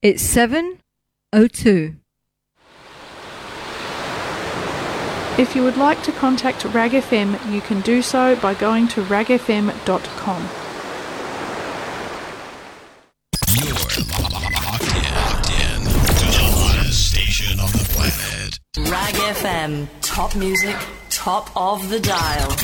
It's 7:02. If you would like to contact RAG FM, you can do so by going to ragfm.com. You're locked in to the hottest station on the planet. RAG FM. Top music, top of the dial.